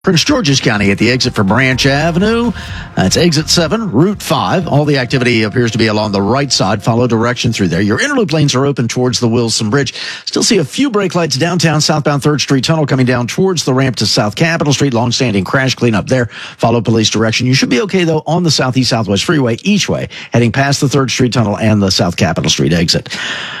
Prince George's County at the exit for Branch Avenue. It's exit 7, Route 5. All the activity appears to be along the right side. Follow direction through there. Your interloop lanes are open towards the Wilson Bridge. Still see a few brake lights downtown, southbound 3rd Street Tunnel coming down towards the ramp to South Capitol Street. Long-standing crash cleanup there. Follow police direction. You should be okay, though, on the Southeast-Southwest Freeway each way, heading past the 3rd Street Tunnel and the South Capitol Street exit.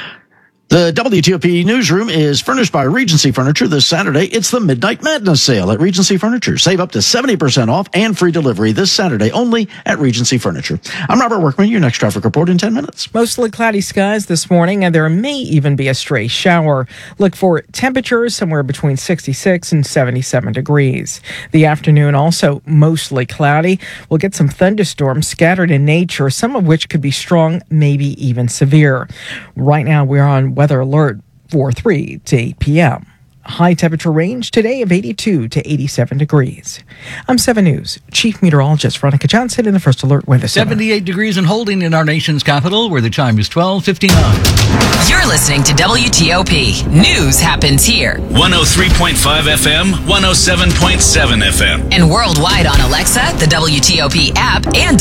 The WTOP newsroom is furnished by Regency Furniture. This Saturday, it's the Midnight Madness sale at Regency Furniture. Save up to 70% off and free delivery this Saturday only at Regency Furniture. I'm Robert Workman, your next traffic report in 10 minutes. Mostly cloudy skies this morning, and there may even be a stray shower. Look for temperatures somewhere between 66 and 77 degrees. The afternoon also mostly cloudy. We'll get some thunderstorms scattered in nature, some of which could be strong, maybe even severe. Right now, we're on weather alert for 3 to 8 p.m. High temperature range today of 82 to 87 degrees. I'm 7 News Chief Meteorologist Veronica Johnson in the First Alert Weather Center. 78 degrees and holding in our nation's capital, where the time is 12:59. You're listening to WTOP. News happens here. 103.5 FM, 107.7 FM. And worldwide on Alexa, the WTOP app, and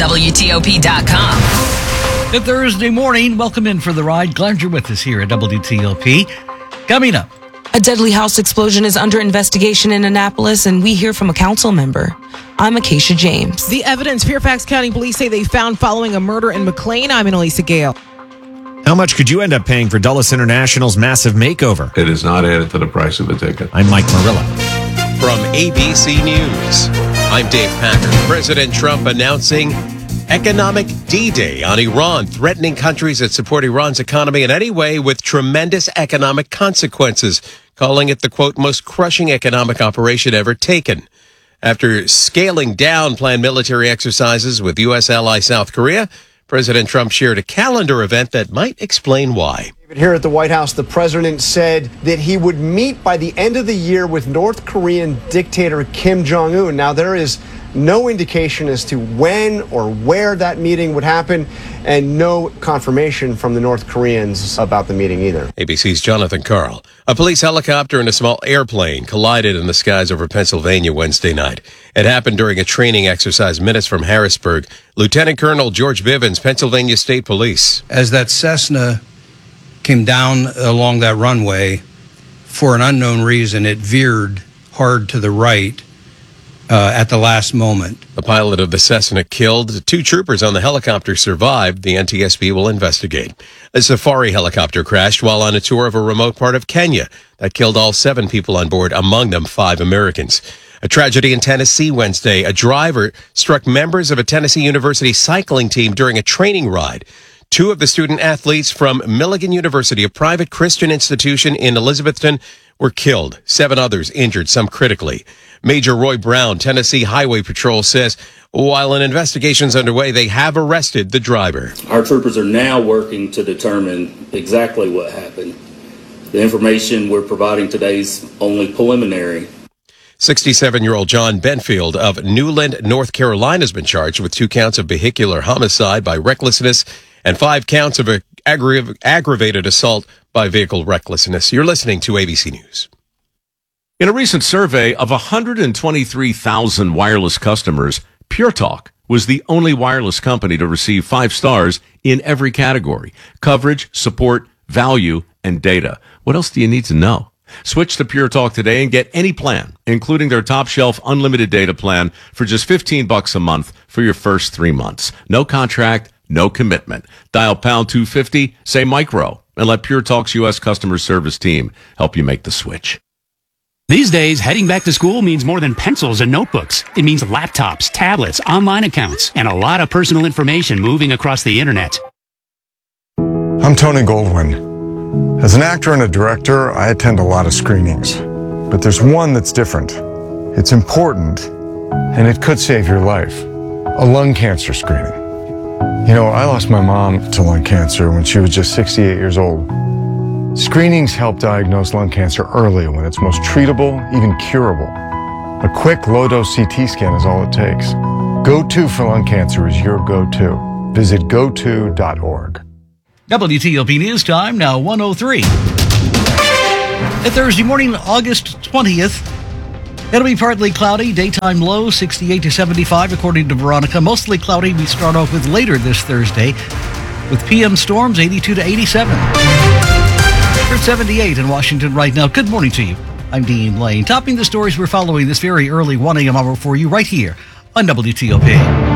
WTOP.com. Good Thursday morning. Welcome in for the ride. Glad you're with us here at WTOP. Coming up. A deadly house explosion is under investigation in Annapolis, and we hear from a council member. I'm Acacia James. The evidence Fairfax County Police say they found following a murder in McLean. I'm Annalisa Gale. How much could you end up paying for Dulles International's massive makeover? It is not added to the price of a ticket. I'm Mike Murillo. From ABC News, I'm Dave Packer. President Trump announcing economic D-Day on Iran, threatening countries that support Iran's economy in any way with tremendous economic consequences, calling it the, quote, most crushing economic operation ever taken. After scaling down planned military exercises with U.S. ally South Korea, President Trump shared a calendar event that might explain why. Here at the White House, the president said that he would meet by the end of the year with North Korean dictator Kim Jong-un. Now, there is no indication as to when or where that meeting would happen, and no confirmation from the North Koreans about the meeting either. ABC's Jonathan Karl. A police helicopter and a small airplane collided in the skies over Pennsylvania Wednesday night. It happened during a training exercise minutes from Harrisburg. Lieutenant Colonel George Bivens, Pennsylvania State Police. As that Cessna came down along that runway, for an unknown reason, it veered hard to the right at the last moment. The pilot of the Cessna killed. 2 troopers on the helicopter survived. The NTSB will investigate. A safari helicopter crashed while on a tour of a remote part of Kenya. That killed all 7 people on board, among them 5 Americans. A tragedy in Tennessee Wednesday. A driver struck members of a Tennessee University cycling team during a training ride. 2 of the student athletes from Milligan University, a private Christian institution in Elizabethton, were killed. 7 others injured, some critically. Major Roy Brown, Tennessee Highway Patrol, says while an investigation is underway, they have arrested the driver. Our troopers are now working to determine exactly what happened. The information we're providing today is only preliminary. 67-year-old John Benfield of Newland, North Carolina, has been charged with 2 counts of vehicular homicide by recklessness and 5 counts of aggravated assault by vehicle recklessness. You're listening to ABC News. In a recent survey of 123,000 wireless customers, Pure Talk was the only wireless company to receive 5 stars in every category: coverage, support, value, and data. What else do you need to know? Switch to Pure Talk today and get any plan, including their top shelf unlimited data plan, for just $15 a month for your first 3 months. No contract, no commitment. Dial pound 250, say micro, and let Pure Talk's U.S. customer service team help you make the switch. These days, heading back to school means more than pencils and notebooks. It means laptops, tablets, online accounts, and a lot of personal information moving across the internet. I'm Tony Goldwyn. As an actor and a director, I attend a lot of screenings. But there's one that's different. It's important, and it could save your life. A lung cancer screening. You know, I lost my mom to lung cancer when she was just 68 years old. Screenings help diagnose lung cancer early when it's most treatable, even curable. A quick low-dose CT scan is all it takes. Go-To for lung cancer is your go-to. Visit goto.org. WTOP News Time, now 1:03. Thursday morning, August 20th. It'll be partly cloudy, daytime low 68 to 75 according to Veronica. Mostly cloudy we start off with later this Thursday with PM storms 82 to 87. We're at 78 in Washington right now. Good morning to you. I'm Dean Lane. Topping the stories we're following this very early 1 a.m. hour for you right here on WTOP.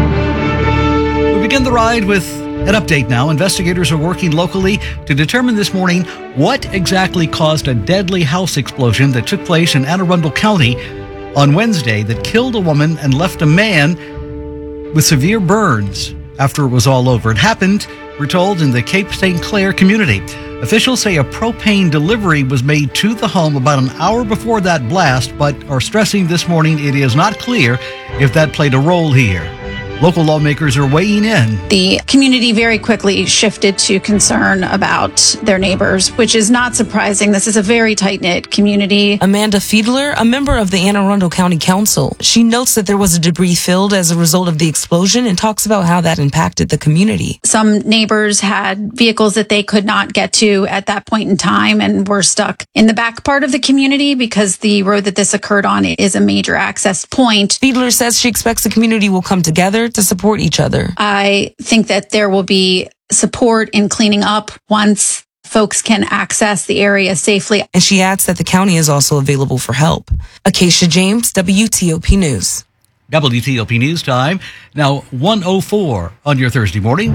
We begin the ride with an update now. Investigators are working locally to determine this morning what exactly caused a deadly house explosion that took place in Anne Arundel County on Wednesday that killed a woman and left a man with severe burns after it was all over. It happened, we're told, in the Cape St. Clair community. Officials say a propane delivery was made to the home about an hour before that blast, but are stressing this morning it is not clear if that played a role here. Local lawmakers are weighing in. The community very quickly shifted to concern about their neighbors, which is not surprising. This is a very tight-knit community. Amanda Fiedler, a member of the Anne Arundel County Council, she notes that there was a debris field as a result of the explosion and talks about how that impacted the community. Some neighbors had vehicles that they could not get to at that point in time and were stuck in the back part of the community because the road that this occurred on is a major access point. Fiedler says she expects the community will come together to support each other. I think that there will be support in cleaning up once folks can access the area safely. And she adds that the county is also available for help. Acacia James, WTOP News. WTOP News time. Now 1:04 on your Thursday morning.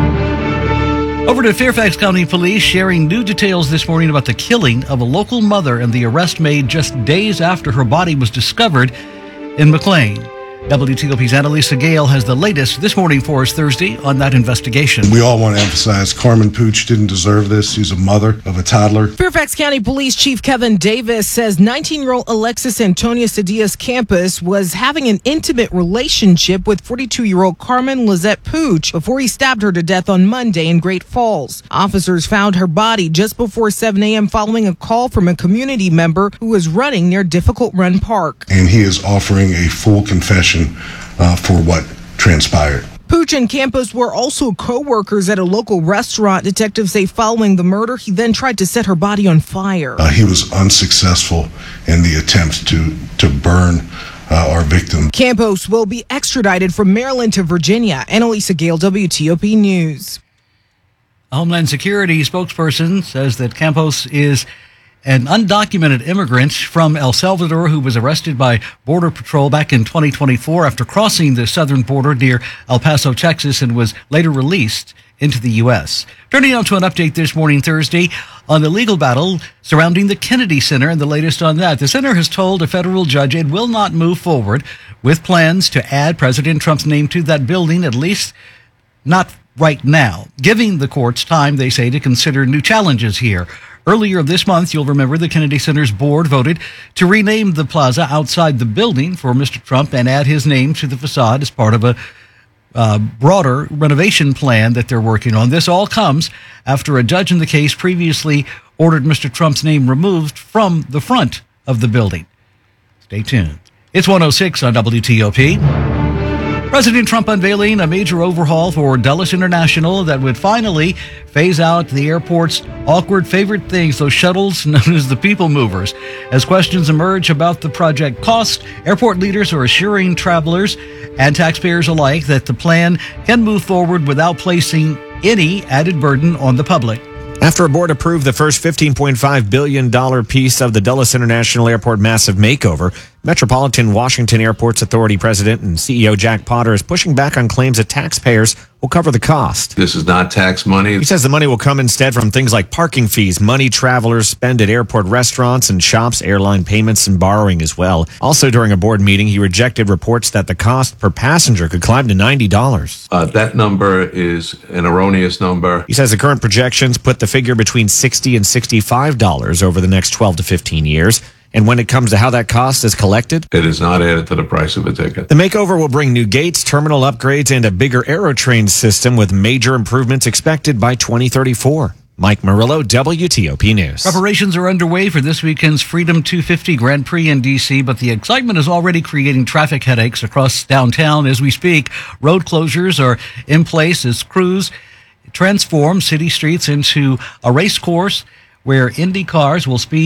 Over to Fairfax County Police sharing new details this morning about the killing of a local mother and the arrest made just days after her body was discovered in McLean. WTOP's Annalisa Gale has the latest this morning for us Thursday on that investigation. We all want to emphasize Carmen Pooch didn't deserve this. She's a mother of a toddler. Fairfax County Police Chief Kevin Davis says 19-year-old Alexis Antonia Cedias Campos was having an intimate relationship with 42-year-old Carmen Lizette Pooch before he stabbed her to death on Monday in Great Falls. Officers found her body just before 7 a.m. following a call from a community member who was running near Difficult Run Park. And he is offering a full confession for what transpired. Pooch and Campos were also co-workers at a local restaurant. Detectives say following the murder, he then tried to set her body on fire. He was unsuccessful in the attempt to burn our victim. Campos will be extradited from Maryland to Virginia. Annalisa Gale, WTOP News. A Homeland Security spokesperson says that Campos is an undocumented immigrant from El Salvador who was arrested by Border Patrol back in 2024 after crossing the southern border near El Paso, Texas, and was later released into the U.S. Turning now to an update this morning, Thursday, on the legal battle surrounding the Kennedy Center and the latest on that. The center has told a federal judge it will not move forward with plans to add President Trump's name to that building, at least not right now, giving the courts time, they say, to consider new challenges here. Earlier this month, you'll remember the Kennedy Center's board voted to rename the plaza outside the building for Mr. Trump and add his name to the facade as part of a broader renovation plan that they're working on. This all comes after a judge in the case previously ordered Mr. Trump's name removed from the front of the building. Stay tuned. It's 1:06 on WTOP. President Trump unveiling a major overhaul for Dulles International that would finally phase out the airport's awkward favorite things, those shuttles known as the people movers. As questions emerge about the project cost, airport leaders are assuring travelers and taxpayers alike that the plan can move forward without placing any added burden on the public. After a board approved the first $15.5 billion piece of the Dulles International Airport massive makeover, Metropolitan Washington Airports Authority President and CEO Jack Potter is pushing back on claims that taxpayers will cover the cost. This is not tax money. He says the money will come instead from things like parking fees, money travelers spend at airport restaurants and shops, airline payments, and borrowing as well. Also during a board meeting, he rejected reports that the cost per passenger could climb to $90. That number is an erroneous number. He says the current projections put the figure between $60 and $65 over the next 12 to 15 years. And when it comes to how that cost is collected, it is not added to the price of a ticket. The makeover will bring new gates, terminal upgrades, and a bigger AeroTrain system with major improvements expected by 2034. Mike Murillo, WTOP News. Preparations are underway for this weekend's Freedom 250 Grand Prix in D.C., but the excitement is already creating traffic headaches across downtown as we speak. Road closures are in place as crews transform city streets into a race course where Indy cars will speed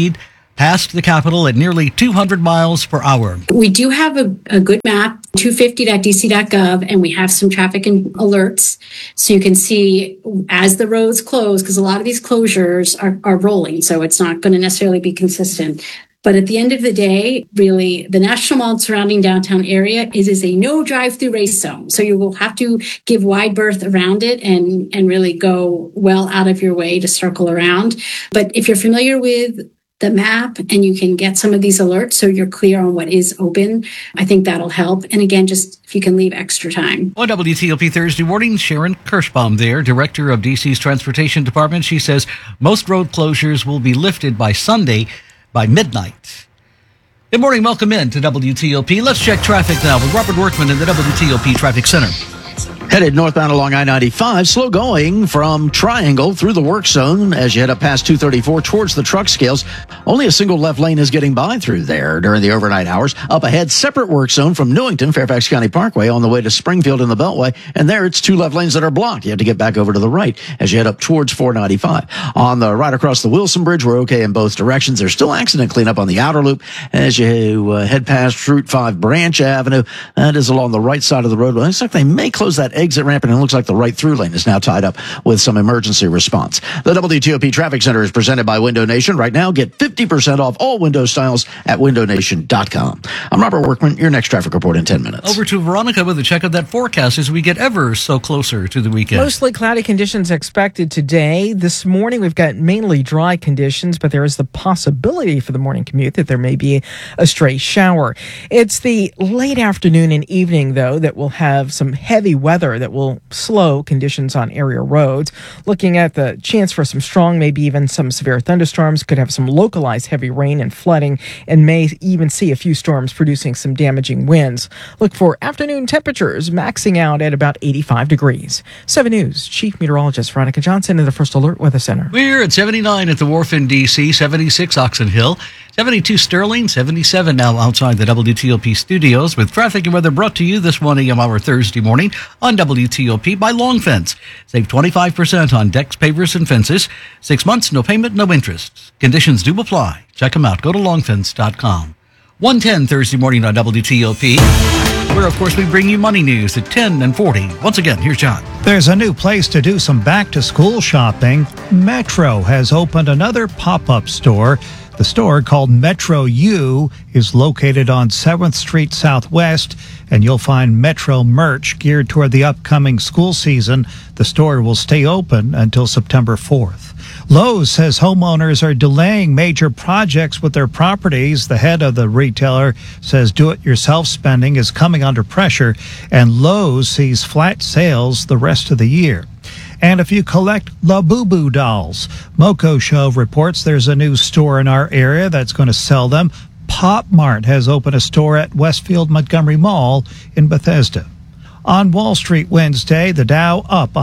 past the Capitol at nearly 200 miles per hour. We do have a good map, 250.dc.gov, and we have some traffic alerts. So you can see as the roads close, because a lot of these closures are rolling, so it's not going to necessarily be consistent. But at the end of the day, really, the National Mall and surrounding downtown area is a no drive-through race zone. So you will have to give wide berth around it and really go well out of your way to circle around. But if you're familiar with the map and you can get some of these alerts so you're clear on what is open, I think that'll help. And again, just if you can leave extra time. On WTOP Thursday morning, Sharon Kirschbaum there, director of DC's Transportation Department. She says most road closures will be lifted by Sunday by midnight. Good morning. Welcome in to WTOP. Let's check traffic now with Robert Workman in the WTOP Traffic Center. Headed northbound along I-95, slow going from Triangle through the work zone as you head up past 234 towards the truck scales. Only a single left lane is getting by through there during the overnight hours. Up ahead, separate work zone from Newington, Fairfax County Parkway on the way to Springfield in the Beltway. And there it's two left lanes that are blocked. You have to get back over to the right as you head up towards 495. On the right across the Wilson Bridge, we're okay in both directions. There's still accident cleanup on the outer loop as you head past Route 5 Branch Avenue. That is along the right side of the road. It looks like they may close that exit ramp, and it looks like the right through lane is now tied up with some emergency response. The WTOP Traffic Center is presented by Window Nation. Right now, get 50% off all window styles at windownation.com. I'm Robert Workman. Your next traffic report in 10 minutes. Over to Veronica with a check of that forecast as we get ever so closer to the weekend. Mostly cloudy conditions expected today. This morning, we've got mainly dry conditions, but there is the possibility for the morning commute that there may be a stray shower. It's the late afternoon and evening, though, that will have some heavy weather that will slow conditions on area roads. Looking at the chance for some strong, maybe even some severe thunderstorms, could have some localized heavy rain and flooding, and may even see a few storms producing some damaging winds. Look for afternoon temperatures maxing out at about 85 degrees. 7 News Chief Meteorologist Veronica Johnson in the First Alert Weather Center. We're at 79 at the Wharf in D.C., 76 Oxon Hill, 72 Sterling, 77 now outside the WTOP studios, with traffic and weather brought to you this 1 a.m. hour Thursday morning on WTOP by Long Fence. Save 25% on decks, pavers, and fences. 6 months, no payment, no interest. Conditions do apply. Check them out. Go to longfence.com. 1:10 Thursday morning on WTOP, where, of course, we bring you money news at 10 and 40. Once again, here's John. There's a new place to do some back-to-school shopping. Metro has opened another pop-up store. The store, called Metro U, is located on 7th Street Southwest, and you'll find Metro merch geared toward the upcoming school season. The store will stay open until September 4th. Lowe's says homeowners are delaying major projects with their properties. The head of the retailer says do-it-yourself spending is coming under pressure, and Lowe's sees flat sales the rest of the year. And if you collect Labubu dolls, Moco Show reports there's a new store in our area that's going to sell them. Pop Mart has opened a store at Westfield Montgomery Mall in Bethesda. On Wall Street Wednesday, the Dow up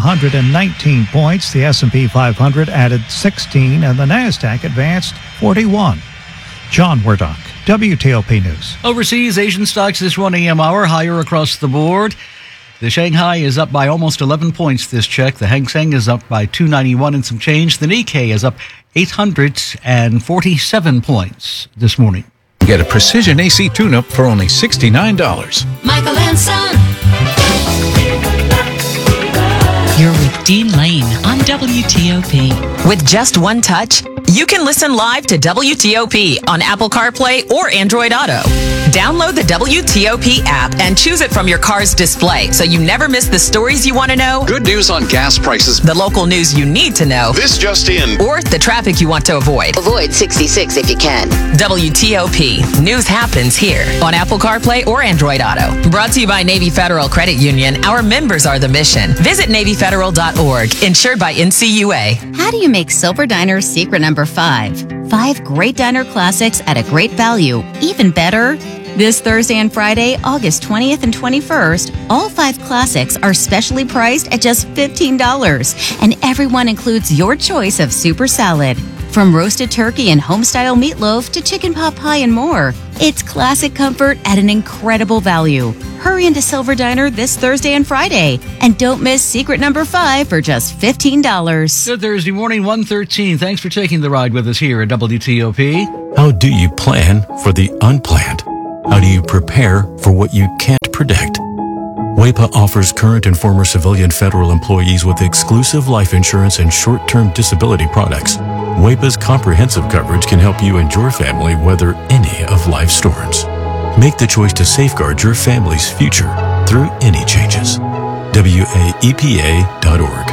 119 points, the S&P 500 added 16, and the NASDAQ advanced 41. John Murdoch, WTOP News. Overseas, Asian stocks this 1 a.m. hour higher across the board. The Shanghai is up by almost 11 points this check. The Hang Seng is up by 291 and some change. The Nikkei is up 847 points this morning. Get a precision AC tune-up for only $69. Michael and Son. You're with Dean Lane on WTOP. With just one touch, you can listen live to WTOP on Apple CarPlay or Android Auto. Download the WTOP app and choose it from your car's display so you never miss the stories you want to know. Good news on gas prices. The local news you need to know. This just in. Or the traffic you want to avoid. Avoid 66 if you can. WTOP. News happens here on Apple CarPlay or Android Auto. Brought to you by Navy Federal Credit Union. Our members are the mission. Visit NavyFederal.org. Insured by NCUA. How do you make Silver Diner's secret number 5? 5 great diner classics at a great value. Even better, this Thursday and Friday, August 20th and 21st, all 5 classics are specially priced at just $15, and everyone includes your choice of super salad. From roasted turkey and home-style meatloaf to chicken pot pie and more, it's classic comfort at an incredible value. Hurry into Silver Diner this Thursday and Friday. And don't miss secret number 5 for just $15. Good Thursday morning, 1:13. Thanks for taking the ride with us here at WTOP. How do you plan for the unplanned? How do you prepare for what you can't predict? WAEPA offers current and former civilian federal employees with exclusive life insurance and short-term disability products. WAEPA's comprehensive coverage can help you and your family weather any of life's storms. Make the choice to safeguard your family's future through any changes. WAEPA.org.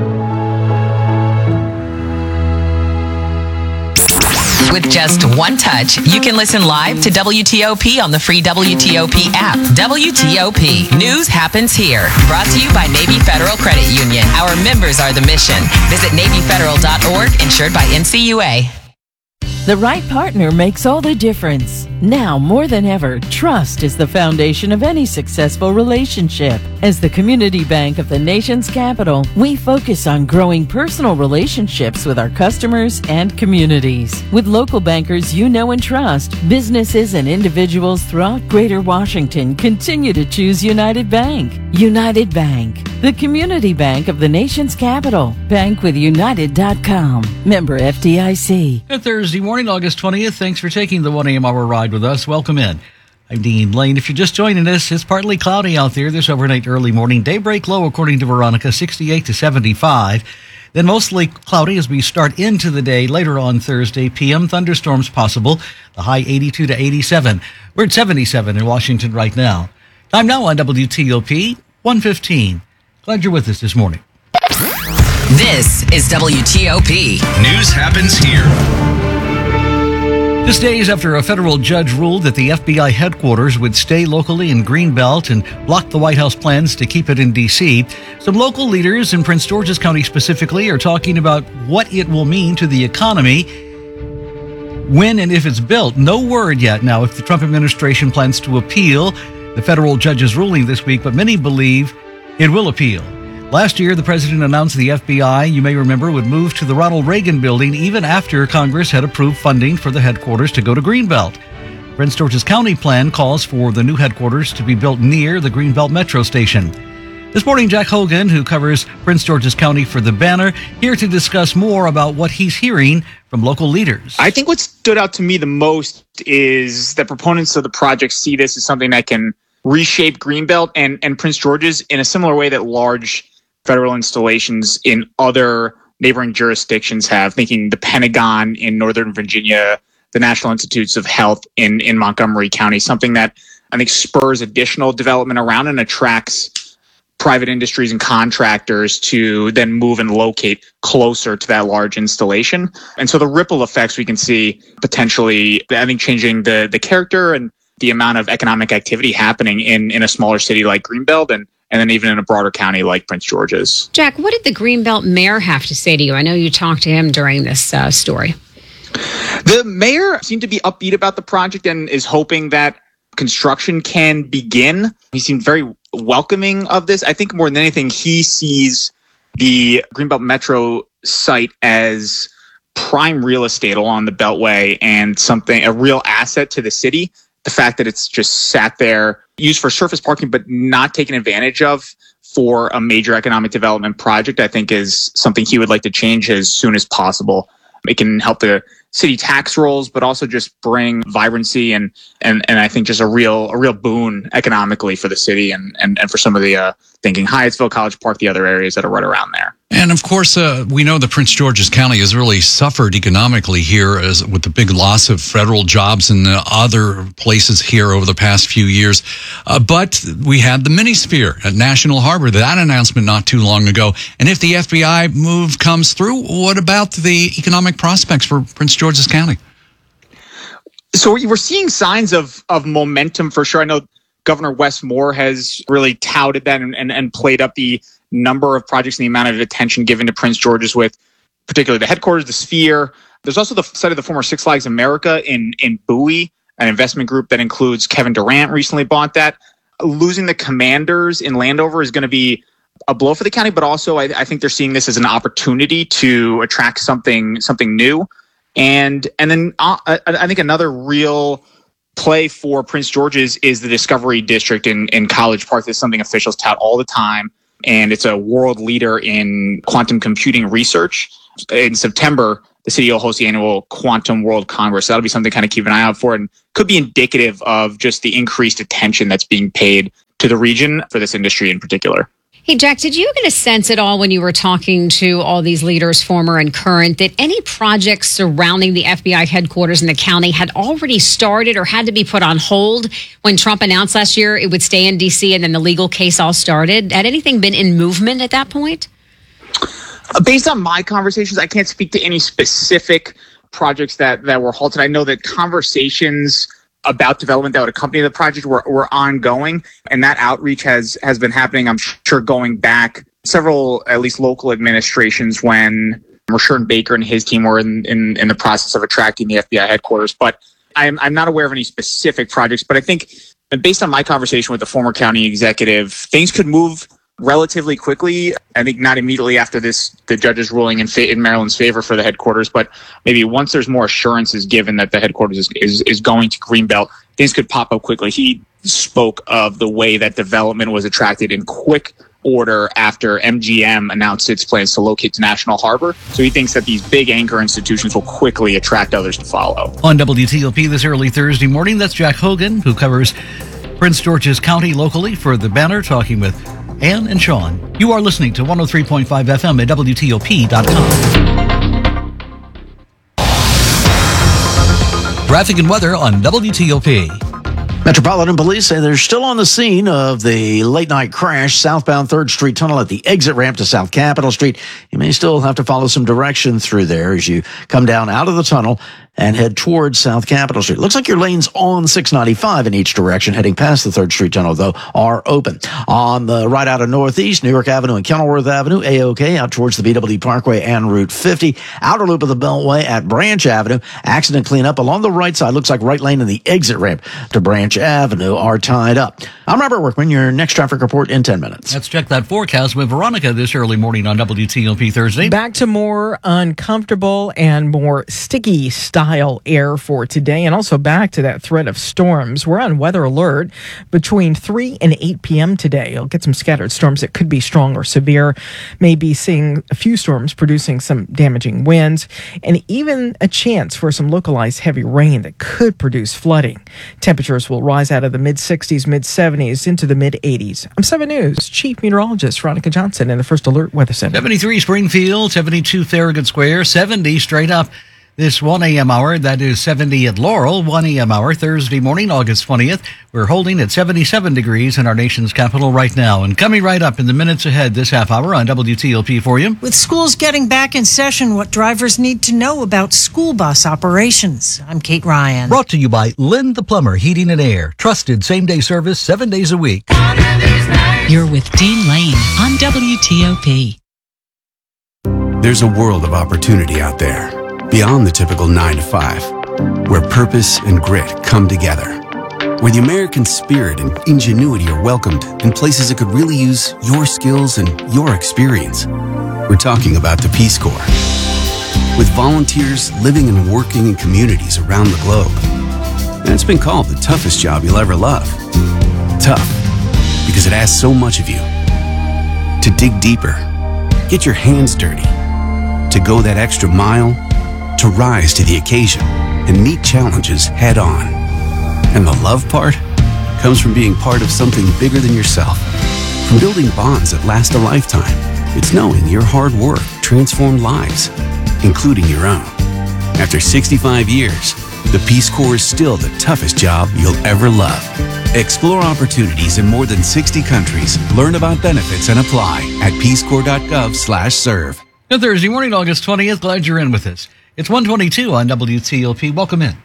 With just one touch, you can listen live to WTOP on the free WTOP app. WTOP. News happens here. Brought to you by Navy Federal Credit Union. Our members are the mission. Visit NavyFederal.org, insured by NCUA. The right partner makes all the difference. Now, more than ever, trust is the foundation of any successful relationship. As the community bank of the nation's capital, we focus on growing personal relationships with our customers and communities. With local bankers you know and trust, businesses and individuals throughout Greater Washington continue to choose United Bank. United Bank, the community bank of the nation's capital. Bankwithunited.com. Member FDIC. Good Thursday morning, August 20th. Thanks for taking the 1 a.m. hour ride with us. Welcome in. I'm Dean Lane. If you're just joining us, it's partly cloudy out there this overnight early morning. Daybreak low, according to Veronica, 68 to 75. Then mostly cloudy as we start into the day later on Thursday. PM thunderstorms possible. The high 82 to 87. We're at 77 in Washington right now. Time now on WTOP, 1:15. Glad you're with us this morning. This is WTOP. News happens here. Just days after a federal judge ruled that the FBI headquarters would stay locally in Greenbelt and blocked the White House plans to keep it in D.C., some local leaders in Prince George's County specifically are talking about what it will mean to the economy when and if it's built. No word yet now if the Trump administration plans to appeal the federal judge's ruling this week, but many believe it will appeal. Last year, the president announced the FBI, you may remember, would move to the Ronald Reagan building even after Congress had approved funding for the headquarters to go to Greenbelt. Prince George's County plan calls for the new headquarters to be built near the Greenbelt Metro Station. This morning, Jack Hogan, who covers Prince George's County for The Banner, here to discuss more about what he's hearing from local leaders. I think what stood out to me the most is that proponents of the project see this as something that can reshape Greenbelt and Prince George's in a similar way that large federal installations in other neighboring jurisdictions have, thinking the Pentagon in Northern Virginia, the National Institutes of Health in Montgomery County, something that I think spurs additional development around and attracts private industries and contractors to then move and locate closer to that large installation. And so the ripple effects we can see potentially, I think, changing the character and the amount of economic activity happening in a smaller city like Greenbelt and then even in a broader county like Prince George's. Jack, what did the Greenbelt mayor have to say to you? I know you talked to him during this story. The mayor seemed to be upbeat about the project and is hoping that construction can begin. He seemed very welcoming of this. I think more than anything, he sees the Greenbelt Metro site as prime real estate along the Beltway and a real asset to the city. The fact that it's just sat there, used for surface parking, but not taken advantage of for a major economic development project, I think is something he would like to change as soon as possible. It can help the city tax rolls, but also just bring vibrancy and I think just a real boon economically for the city and for some of the thinking Hyattsville, College Park, the other areas that are right around there. And of course, we know that Prince George's County has really suffered economically here with the big loss of federal jobs in other places here over the past few years. But we had the Minisphere at National Harbor, that announcement not too long ago. And if the FBI move comes through, what about the economic prospects for Prince George's County? So we're seeing signs of momentum for sure. I know Governor Wes Moore has really touted that and played up the number of projects and the amount of attention given to Prince George's, with particularly the headquarters, the Sphere. There's also the site of the former Six Flags America in Bowie, an investment group that includes Kevin Durant recently bought that. Losing the Commanders in Landover is going to be a blow for the county, but also I think they're seeing this as an opportunity to attract something new. And then I think another real play for Prince George's is the Discovery District in College Park. This is something officials tout all the time, and it's a world leader in quantum computing research. In September, the city will host the annual Quantum World Congress. That'll be something to kind of keep an eye out for, and could be indicative of just the increased attention that's being paid to the region for this industry in particular. Hey, Jack, did you get a sense at all when you were talking to all these leaders, former and current, that any projects surrounding the FBI headquarters in the county had already started or had to be put on hold when Trump announced last year it would stay in D.C. and then the legal case all started? Had anything been in movement at that point? Based on my conversations, I can't speak to any specific projects that were halted. I know that conversations about development that would accompany the project were ongoing, and that outreach has been happening, I'm sure, going back several, at least local administrations, when Mershern Baker and his team were in the process of attracting the FBI headquarters. But I'm not aware of any specific projects, but I think based on my conversation with the former county executive, things could move relatively quickly. I think not immediately after the judge's ruling in Maryland's favor for the headquarters, but maybe once there's more assurances given that the headquarters is going to Greenbelt, things could pop up quickly. He spoke of the way that development was attracted in quick order after MGM announced its plans to locate to National Harbor. So he thinks that these big anchor institutions will quickly attract others to follow. On WTOP this early Thursday morning, that's Jack Hogan, who covers Prince George's County locally for The Banner, talking with Ann and Sean. You are listening to 103.5 FM at WTOP.com. Traffic and weather on WTOP. Metropolitan Police say they're still on the scene of the late-night crash southbound 3rd Street Tunnel at the exit ramp to South Capitol Street. You may still have to follow some direction through there as you come down out of the tunnel and head towards South Capitol Street. Looks like your lanes on 695 in each direction heading past the 3rd Street Tunnel, though, are open. On the right out of Northeast, New York Avenue and Kenilworth Avenue, A-OK, out towards the BW Parkway and Route 50. Outer loop of the Beltway at Branch Avenue. Accident cleanup along the right side. Looks like right lane and the exit ramp to Branch Avenue are tied up. I'm Robert Workman, your next traffic report in 10 minutes. Let's check that forecast with Veronica this early morning on WTOP Thursday. Back to more uncomfortable and more sticky style air for today, and also back to that threat of storms. We're on weather alert between 3 and 8 p.m. today. You'll get some scattered storms that could be strong or severe. Maybe seeing a few storms producing some damaging winds, and even a chance for some localized heavy rain that could produce flooding. Temperatures will rise out of the mid-60s, mid-70s into the mid-80s. I'm 7 News Chief Meteorologist Veronica Johnson in the First Alert Weather Center. 73 Springfield, 72 Farragut Square, 70 straight up this 1 a.m. hour. That is 70 at Laurel, 1 a.m. hour, Thursday morning, August 20th. We're holding at 77 degrees in our nation's capital right now. And coming right up in the minutes ahead this half hour on WTOP for you. With schools getting back in session, what drivers need to know about school bus operations. I'm Kate Ryan. Brought to you by Lynn the Plumber Heating and Air. Trusted same-day service 7 days a week. You're with Dean Lane on WTOP. There's a world of opportunity out there, beyond the typical 9 to 5, where purpose and grit come together, where the American spirit and ingenuity are welcomed in places that could really use your skills and your experience. We're talking about the Peace Corps. With volunteers living and working in communities around the globe. And it's been called the toughest job you'll ever love. Tough, because it asks so much of you. To dig deeper, get your hands dirty, to go that extra mile, to rise to the occasion and meet challenges head on. And the love part comes from being part of something bigger than yourself. From building bonds that last a lifetime, it's knowing your hard work transformed lives, including your own. After 65 years, the Peace Corps is still the toughest job you'll ever love. Explore opportunities in more than 60 countries. Learn about benefits and apply at peacecorps.gov/serve. Good Thursday morning, August 20th. Glad you're in with us. It's 1:22 on WTOP. Welcome in.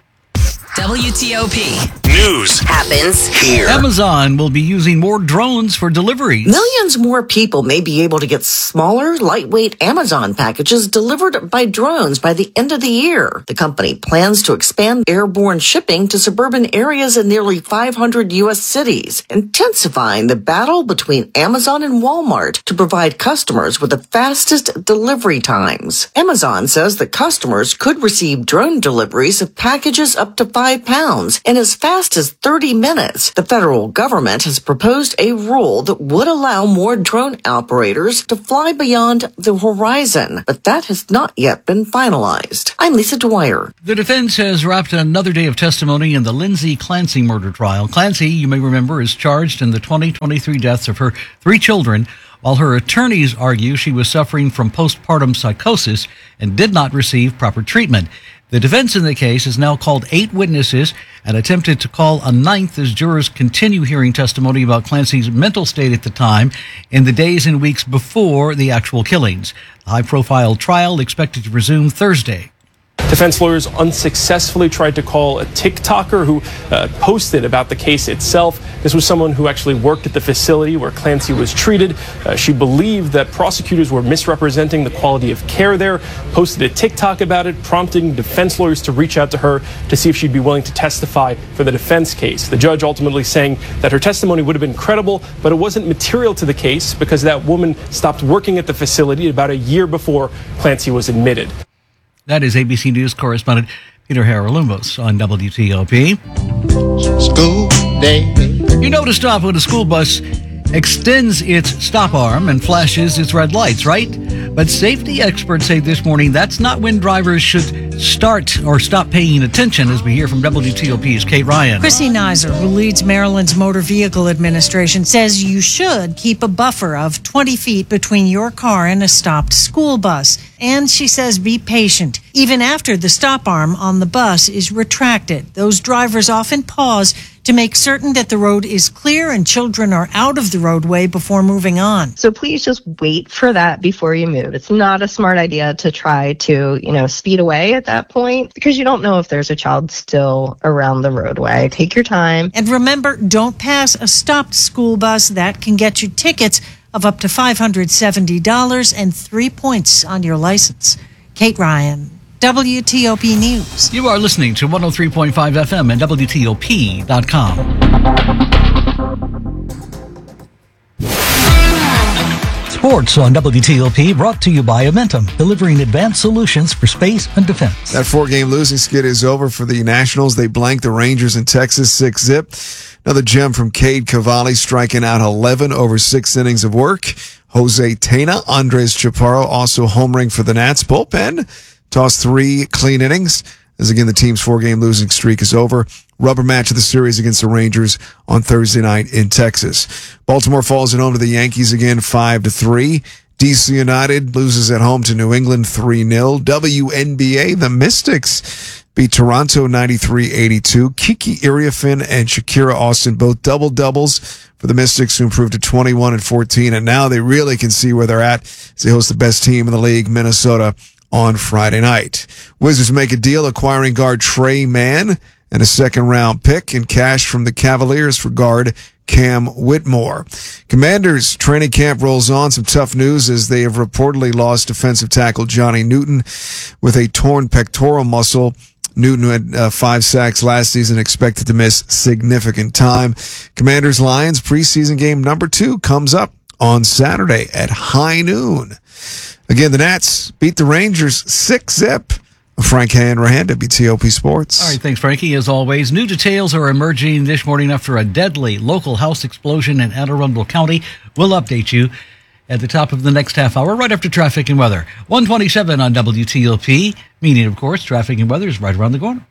WTOP. News happens here. Amazon will be using more drones for deliveries. Millions more people may be able to get smaller, lightweight Amazon packages delivered by drones by the end of the year. The company plans to expand airborne shipping to suburban areas in nearly 500 U.S. cities, intensifying the battle between Amazon and Walmart to provide customers with the fastest delivery times. Amazon says that customers could receive drone deliveries of packages up to 5 75 pounds in as fast as 30 minutes. The federal government has proposed a rule that would allow more drone operators to fly beyond the horizon, but that has not yet been finalized. I'm Lisa Dwyer. The defense has wrapped another day of testimony in the Lindsay Clancy murder trial. Clancy, you may remember, is charged in the 2023 deaths of her 3 children, while her attorneys argue she was suffering from postpartum psychosis and did not receive proper treatment. The defense in the case has now called 8 witnesses and attempted to call a 9th as jurors continue hearing testimony about Clancy's mental state at the time in the days and weeks before the actual killings. The high-profile trial expected to resume Thursday. Defense lawyers unsuccessfully tried to call a TikToker who posted about the case itself. This was someone who actually worked at the facility where Clancy was treated. She believed that prosecutors were misrepresenting the quality of care there, posted a TikTok about it, prompting defense lawyers to reach out to her to see if she'd be willing to testify for the defense case. The judge ultimately saying that her testimony would have been credible, but it wasn't material to the case because that woman stopped working at the facility about a year before Clancy was admitted. That is ABC News correspondent Peter Haralumos on WTOP. School day. You know to stop when a school bus extends its stop arm and flashes its red lights, right? But safety experts say this morning that's not when drivers should start or stop paying attention, as we hear from WTOP's Kate Ryan. Chrissy Nizer, who leads Maryland's Motor Vehicle Administration, says you should keep a buffer of 20 feet between your car and a stopped school bus. And she says be patient. Even after the stop arm on the bus is retracted, those drivers often pause to make certain that the road is clear and children are out of the roadway before moving on. So please just wait for that before you move. It's not a smart idea to try to, speed away at that point because you don't know if there's a child still around the roadway. Take your time. And remember, don't pass a stopped school bus. That can get you tickets of up to $570 and 3 points on your license. Kate Ryan, WTOP News. You are listening to 103.5 FM and WTOP.com. Sports on WTOP brought to you by Amentum, delivering advanced solutions for space and defense. That 4-game losing skid is over for the Nationals. They blanked the Rangers in Texas 6-0. Another gem from Cade Cavalli, striking out 11 over 6 innings of work. Jose Tena, Andres Chaparro also homering for the Nats. Bullpen tossed 3 clean innings. As again, the team's 4-game losing streak is over. Rubber match of the series against the Rangers on Thursday night in Texas. Baltimore falls at home to the Yankees again 5-3. DC United loses at home to New England 3-0. WNBA, the Mystics beat Toronto 93-82. Kiki Iriafin and Shakira Austin both double-doubles for the Mystics, who improved to 21 and 14. And now they really can see where they're at as they host the best team in the league, Minnesota, on Friday night. Wizards make a deal acquiring guard Trey Mann and a second-round pick in cash from the Cavaliers for guard Cam Whitmore. Commanders training camp rolls on. Some tough news as they have reportedly lost defensive tackle Johnny Newton with a torn pectoral muscle. Newton had 5 sacks last season, expected to miss significant time. Commanders-Lions preseason game number 2 comes up on Saturday at high noon. Again, the Nats beat the Rangers 6-0. Frank Hanrahan, WTOP Sports. All right, thanks, Frankie. As always, new details are emerging this morning after a deadly local house explosion in Anne Arundel County. We'll update you at the top of the next half hour, right after traffic and weather. 127 on WTOP, meaning, of course, traffic and weather is right around the corner.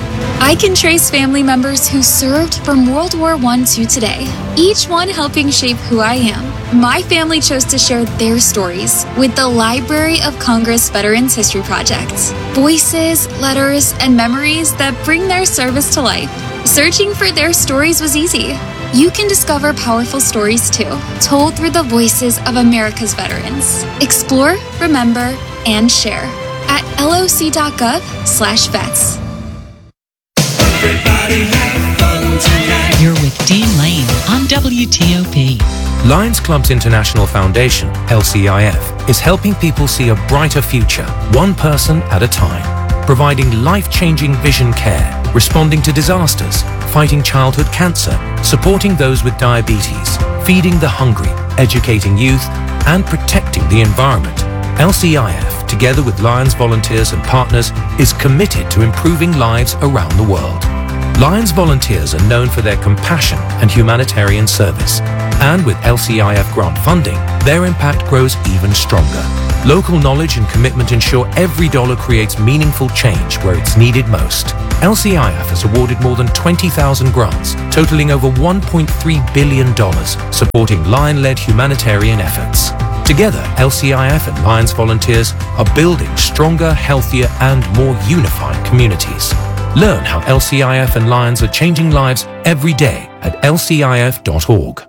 I can trace family members who served from World War I to today, each one helping shape who I am. My family chose to share their stories with the Library of Congress Veterans History Project. Voices, letters, and memories that bring their service to life. Searching for their stories was easy. You can discover powerful stories too, told through the voices of America's veterans. Explore, remember, and share at loc.gov/vets. You're with Dean Lane on WTOP. Lions Clubs International Foundation, LCIF, is helping people see a brighter future, one person at a time. Providing life-changing vision care, responding to disasters, fighting childhood cancer, supporting those with diabetes, feeding the hungry, educating youth, and protecting the environment. LCIF, together with Lions volunteers and partners, is committed to improving lives around the world. Lions volunteers are known for their compassion and humanitarian service. And with LCIF grant funding, their impact grows even stronger. Local knowledge and commitment ensure every dollar creates meaningful change where it's needed most. LCIF has awarded more than 20,000 grants, totaling over $1.3 billion, supporting Lion-led humanitarian efforts. Together, LCIF and Lions volunteers are building stronger, healthier, and more unified communities. Learn how LCIF and Lions are changing lives every day at lcif.org.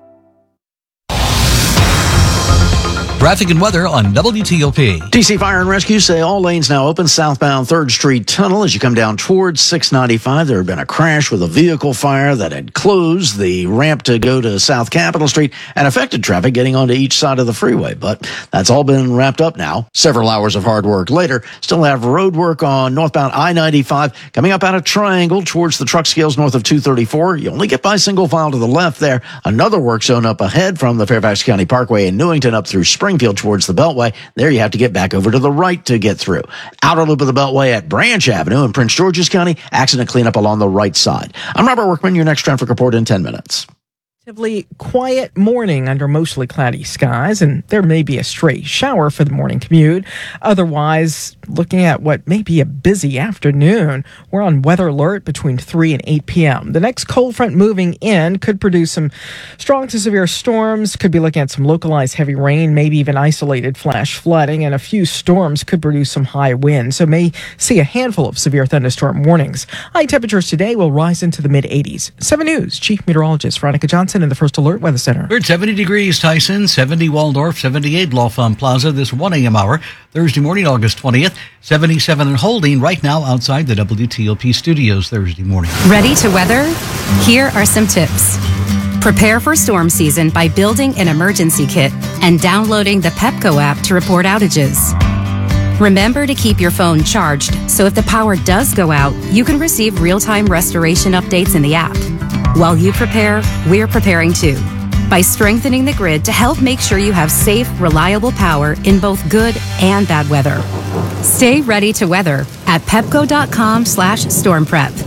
Traffic and weather on WTOP. DC Fire and Rescue say all lanes now open southbound 3rd Street Tunnel as you come down towards 695. There had been a crash with a vehicle fire that had closed the ramp to go to South Capitol Street and affected traffic getting onto each side of the freeway. But that's all been wrapped up now. Several hours of hard work later, still have road work on northbound I-95 coming up out of Triangle towards the truck scales north of 234. You only get by single file to the left there. Another work zone up ahead from the Fairfax County Parkway in Newington up through Springfield towards the Beltway. There you have to get back over to the right to get through. Outer loop of the Beltway at Branch Avenue in Prince George's County. Accident cleanup along the right side. I'm Robert Workman. Your next traffic report in 10 minutes. Relatively quiet morning under mostly cloudy skies, and there may be a stray shower for the morning commute. Otherwise, looking at what may be a busy afternoon, we're on weather alert between 3 and 8 p.m. The next cold front moving in could produce some strong to severe storms, could be looking at some localized heavy rain, maybe even isolated flash flooding, and a few storms could produce some high winds, so may see a handful of severe thunderstorm warnings. High temperatures today will rise into the mid-80s. 7 News Chief Meteorologist Veronica Johnson in the First Alert Weather Center. We're at 70 degrees, Tyson, 70 Waldorf, 78 L'Enfant Plaza this 1 a.m. hour, Thursday morning, August 20th, 77 and holding right now outside the WTOP studios Thursday morning. Ready to weather? Here are some tips. Prepare for storm season by building an emergency kit and downloading the Pepco app to report outages. Remember to keep your phone charged, so if the power does go out, you can receive real-time restoration updates in the app. While you prepare, we're preparing too, by strengthening the grid to help make sure you have safe, reliable power in both good and bad weather. Stay ready to weather at pepco.com/stormprep.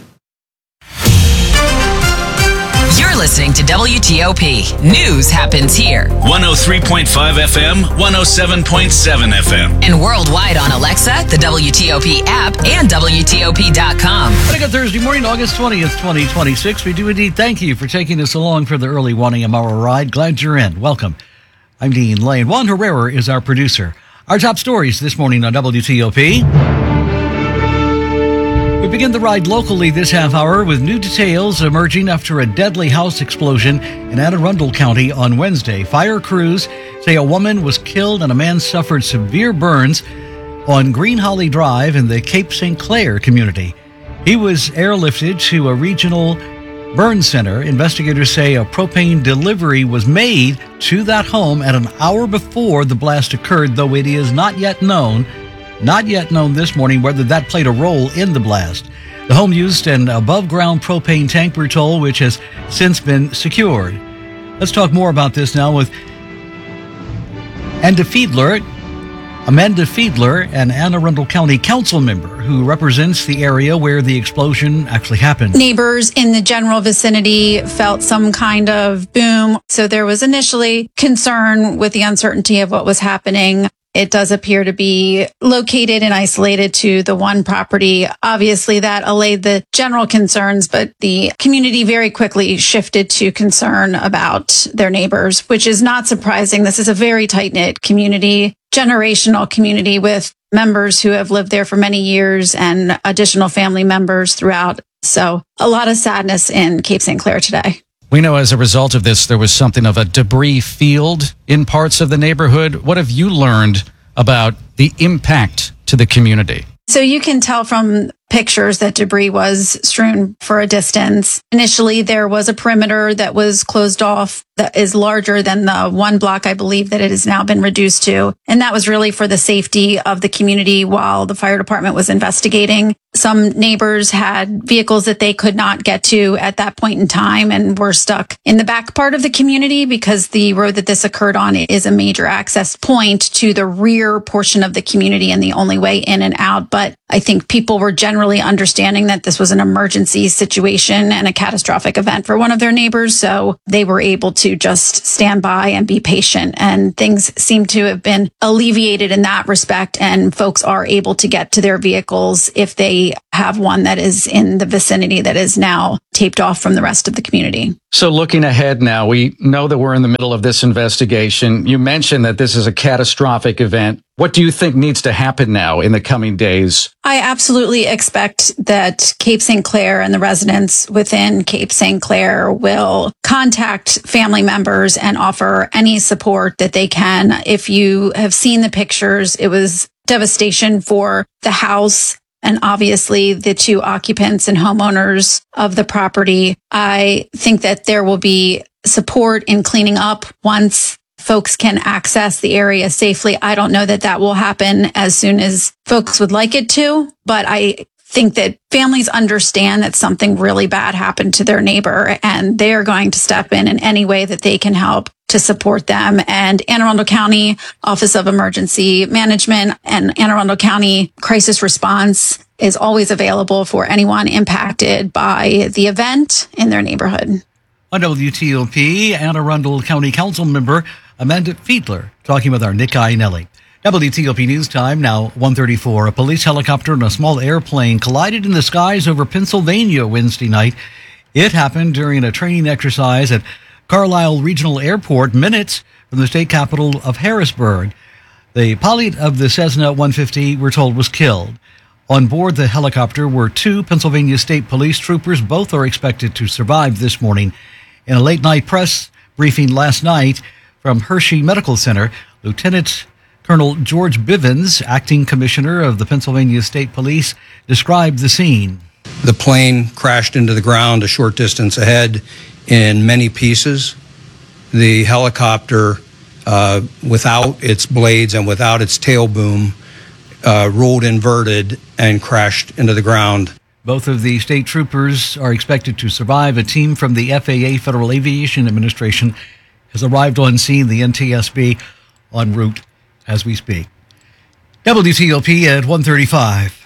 You're listening to WTOP. News happens here. 103.5 FM, 107.7 FM. And worldwide on Alexa, the WTOP app, and WTOP.com. What a good Thursday morning, August 20th, 2026. We do indeed thank you for taking us along for the early 1 a.m. hour ride. Glad you're in. Welcome. I'm Dean Lane. Juan Herrera is our producer. Our top stories this morning on WTOP. We begin the ride locally this half hour with new details emerging after a deadly house explosion in Anne Arundel County on Wednesday. Fire crews say a woman was killed and a man suffered severe burns on Green Holly Drive in the Cape St. Clair community. He was airlifted to a regional burn center. Investigators say a propane delivery was made to that home at an hour before the blast occurred, though it is not yet known this morning whether that played a role in the blast. The home used an above-ground propane tank, we're told, which has since been secured. Let's talk more about this now with Amanda Fiedler, an Anne Arundel County council member who represents the area where the explosion actually happened. Neighbors in the general vicinity felt some kind of boom. So there was initially concern with the uncertainty of what was happening. It does appear to be located and isolated to the one property. Obviously, that allayed the general concerns, but the community very quickly shifted to concern about their neighbors, which is not surprising. This is a very tight-knit community, generational community with members who have lived there for many years and additional family members throughout. So a lot of sadness in Cape St. Clair today. We know as a result of this, there was something of a debris field in parts of the neighborhood. What have you learned about the impact to the community? So you can tell from pictures that debris was strewn for a distance. Initially, there was a perimeter that was closed off that is larger than the one block, I believe, that it has now been reduced to. And that was really for the safety of the community while the fire department was investigating. Some neighbors had vehicles that they could not get to at that point in time and were stuck in the back part of the community because the road that this occurred on is a major access point to the rear portion of the community and the only way in and out. But I think people were generally generally understanding that this was an emergency situation and a catastrophic event for one of their neighbors. So they were able to just stand by and be patient. And things seem to have been alleviated in that respect. And folks are able to get to their vehicles if they have one that is in the vicinity that is now taped off from the rest of the community. So looking ahead now, we know that we're in the middle of this investigation. You mentioned that this is a catastrophic event. What do you think needs to happen now in the coming days? I absolutely expect that Cape St. Clair and the residents within Cape St. Clair will contact family members and offer any support that they can. If you have seen the pictures, it was devastation for the house and obviously the two occupants and homeowners of the property. I think that there will be support in cleaning up once folks can access the area safely. I don't know that that will happen as soon as folks would like it to, but I think that families understand that something really bad happened to their neighbor, and they are going to step in any way that they can help to support them. And Anne Arundel County Office of Emergency Management and Anne Arundel County Crisis Response is always available for anyone impacted by the event in their neighborhood. On WTOP, Anne Arundel County Council member Amanda Fiedler talking with our Nick Iannelli. WTOP News Time, now 1:34. A police helicopter and a small airplane collided in the skies over Pennsylvania Wednesday night. It happened during a training exercise at Carlisle Regional Airport, minutes from the state capital of Harrisburg. The pilot of the Cessna 150, we're told, was killed. On board the helicopter were two Pennsylvania State Police troopers. Both are expected to survive this morning. In a late-night press briefing last night from Hershey Medical Center, Lieutenant Colonel George Bivens, acting commissioner of the Pennsylvania State Police, described the scene. The plane crashed into the ground a short distance ahead in many pieces. The helicopter, without its blades and without its tail boom, rolled inverted and crashed into the ground. Both of the state troopers are expected to survive. A team from the FAA, Federal Aviation Administration, has arrived on scene, the NTSB, en route as we speak. WTOP at 1:35.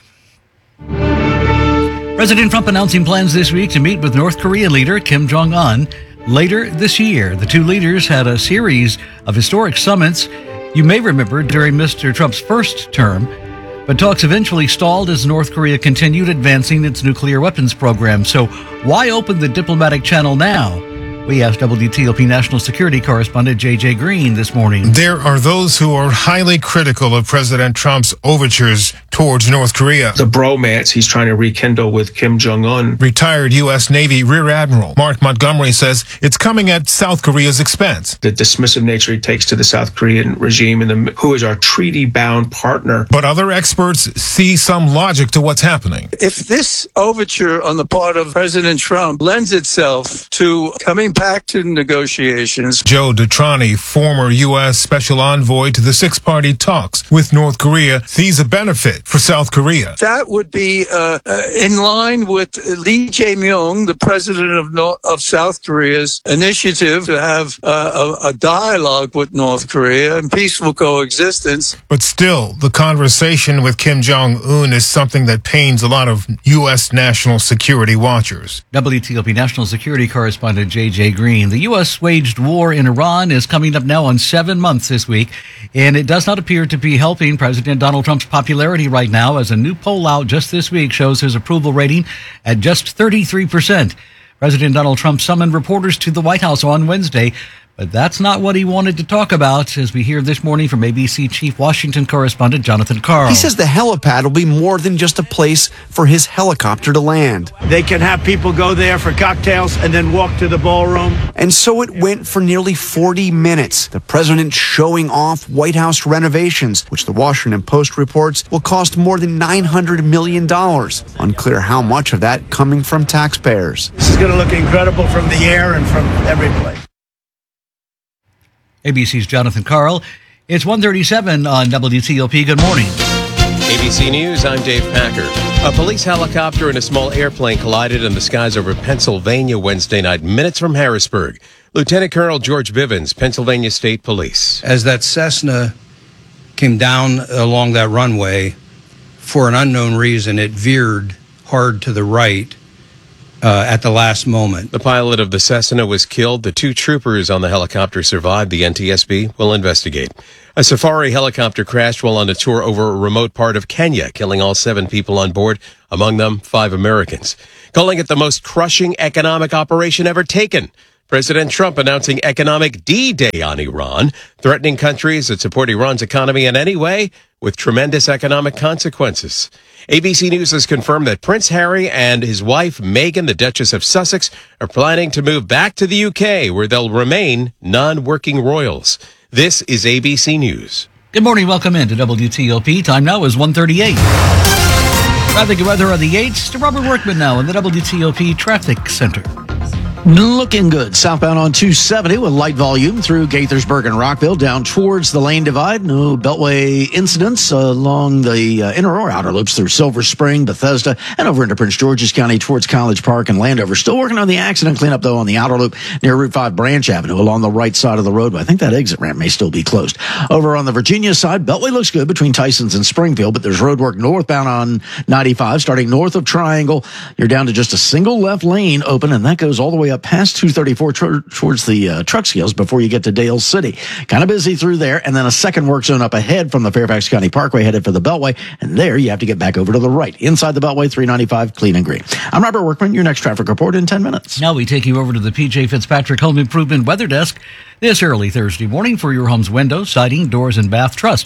President Trump announcing plans this week to meet with North Korean leader Kim Jong-un later this year. The two leaders had a series of historic summits, you may remember, during Mr. Trump's first term, but talks eventually stalled as North Korea continued advancing its nuclear weapons program. So why open the diplomatic channel now? We asked WTOP national security correspondent J.J. Green this morning. There are those who are highly critical of President Trump's overtures towards North Korea. The bromance he's trying to rekindle with Kim Jong-un. Retired U.S. Navy Rear Admiral Mark Montgomery says it's coming at South Korea's expense. The dismissive nature he takes to the South Korean regime, and who is our treaty-bound partner. But other experts see some logic to what's happening. If this overture on the part of President Trump lends itself to coming back to negotiations. Joe Detrani, former U.S. Special Envoy to the six-party talks with North Korea, sees a benefit for South Korea. That would be in line with Lee Jae-myung, the president of South Korea's initiative to have a dialogue with North Korea and peaceful coexistence. But still, the conversation with Kim Jong-un is something that pains a lot of U.S. national security watchers. WTOP national security correspondent J.J. Green. The U.S. waged war in Iran is coming up now on 7 months this week, and it does not appear to be helping President Donald Trump's popularity right now, as a new poll out just this week shows his approval rating at just 33%. President Donald Trump summoned reporters to the White House on Wednesday, but that's not what he wanted to talk about, as we hear this morning from ABC Chief Washington correspondent Jonathan Karl. He says the helipad will be more than just a place for his helicopter to land. They can have people go there for cocktails and then walk to the ballroom. And so it went for nearly 40 minutes. The president showing off White House renovations, which the Washington Post reports will cost more than $900 million. Unclear how much of that coming from taxpayers. This is going to look incredible from the air and from every place. ABC's Jonathan Karl. It's 1:37 on WTOP. Good morning. ABC News, I'm Dave Packer. A police helicopter and a small airplane collided in the skies over Pennsylvania Wednesday night, minutes from Harrisburg. Lieutenant Colonel George Bivens, Pennsylvania State Police. As that Cessna came down along that runway, for an unknown reason, it veered hard to the right at the last moment. The pilot of the Cessna was killed. The 2 troopers on the helicopter survived. The NTSB will investigate. A safari helicopter crashed while on a tour over a remote part of Kenya, killing all 7 people on board, among them 5 Americans. Calling it the most crushing economic operation ever taken. President Trump announcing economic D-Day on Iran, threatening countries that support Iran's economy in any way with tremendous economic consequences. ABC News has confirmed that Prince Harry and his wife, Meghan, the Duchess of Sussex, are planning to move back to the UK, where they'll remain non-working royals. This is ABC News. Good morning. Welcome in to WTOP. Time now is 1:38. Traffic and weather on the 8s to Robert Workman now in the WTOP Traffic Center. Looking good. Southbound on 270 with light volume through Gaithersburg and Rockville down towards the lane divide. No Beltway incidents along the inner or outer loops through Silver Spring, Bethesda, and over into Prince George's County towards College Park and Landover. Still working on the accident cleanup, though, on the outer loop near Route 5 Branch Avenue along the right side of the roadway. I think that exit ramp may still be closed. Over on the Virginia side, Beltway looks good between Tysons and Springfield, but there's road work northbound on 95 starting north of Triangle. You're down to just a single left lane open, and that goes all the way up past 234 towards the truck scales before you get to Dale City. Kind of busy through there, and then a second work zone up ahead from the Fairfax County Parkway headed for the Beltway, and there you have to get back over to the right. Inside the Beltway, 395, clean and green. I'm Robert Workman, your next traffic report in 10 minutes. Now we take you over to the P.J. Fitzpatrick Home Improvement Weather Desk this early Thursday morning for your home's windows, siding, doors, and bath. Trust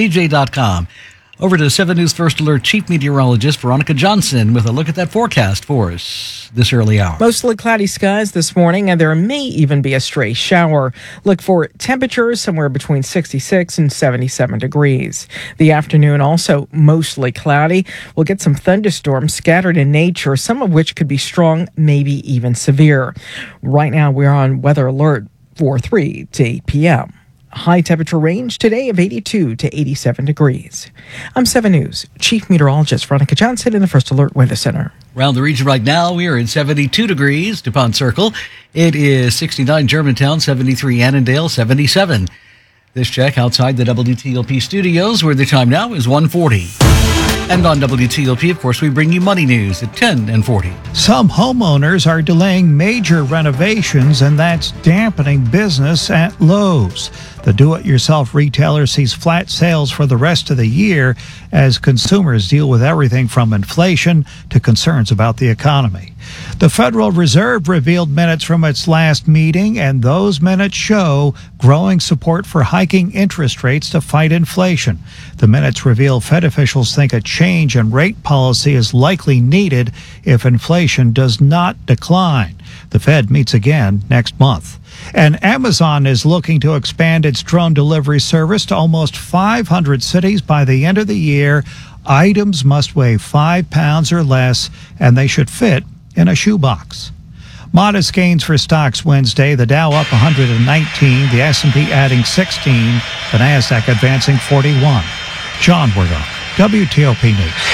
PJ.com. Over to 7 News First Alert Chief Meteorologist Veronica Johnson with a look at that forecast for us this early hour. Mostly cloudy skies this morning, and there may even be a stray shower. Look for temperatures somewhere between 66 and 77 degrees. The afternoon also mostly cloudy. We'll get some thunderstorms scattered in nature, some of which could be strong, maybe even severe. Right now, we're on weather alert for 3 to 8 p.m. High temperature range today of 82 to 87 degrees. I'm 7 News Chief Meteorologist Veronica Johnson in the First Alert Weather Center. Around the region right now, we are at 72 degrees, DuPont Circle. It is 69 Germantown, 73 Annandale, 77. This check outside the WTOP studios, where the time now is 1:40. And on WTOP, of course, we bring you money news at 10 and 40. Some homeowners are delaying major renovations, and that's dampening business at Lowe's. The do-it-yourself retailer sees flat sales for the rest of the year as consumers deal with everything from inflation to concerns about the economy. The Federal Reserve revealed minutes from its last meeting, and those minutes show growing support for hiking interest rates to fight inflation. The minutes reveal Fed officials think a change in rate policy is likely needed if inflation does not decline. The Fed meets again next month. And Amazon is looking to expand its drone delivery service to almost 500 cities by the end of the year. Items must weigh 5 pounds or less, and they should fit in a shoebox. Modest gains for stocks Wednesday. The Dow up 119, the S&P adding 16, the Nasdaq advancing 41. John Wardog, WTOP News.